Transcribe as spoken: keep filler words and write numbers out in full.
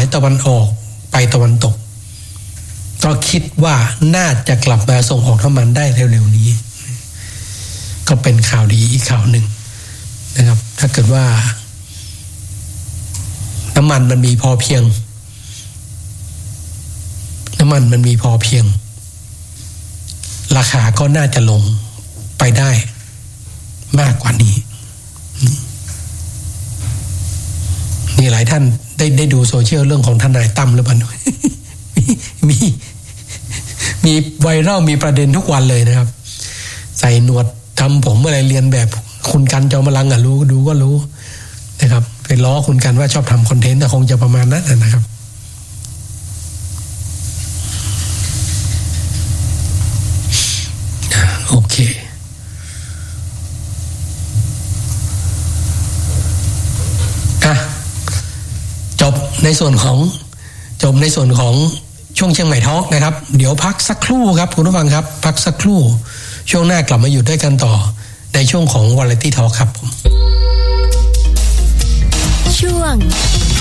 ตะวันออกไปตะวันตกก็คิดว่าน่าจะกลับมาส่งออกน้ำมันได้เร็วๆนี้ก็เป็นข่าวดีอีกข่าวหนึ่งนะครับถ้าเกิดว่าน้ำมันมันมีพอเพียงน้ำมันมันมีพอเพียงราคาก็น่าจะลงไปได้มากกว่านี้มีหลายท่านได้ได้ดูโซเชียลเรื่องของทนายตั้มหรือเปล่า มีมีไวรัลมีประเด็นทุกวันเลยนะครับใส่หนวดทำผมอะไรเรียนแบบคุณกันจอมพลังอ่ะรู้ดูก็รู้นะครับไปล้อคุณกันว่าชอบทำคอนเทนต์แต่คงจะประมาณนั้นนะครับโอเคอ่ะจบในส่วนของจบในส่วนของช่วงเชียงใหม่ทอล์กนะครับเดี๋ยวพักสักครู่ครับคุณผู้ฟังครับพักสักครู่ช่วงหน้ากลับมาอยู่ด้วยกันต่อในช่วงของ Variety Talk ครับผมช่วง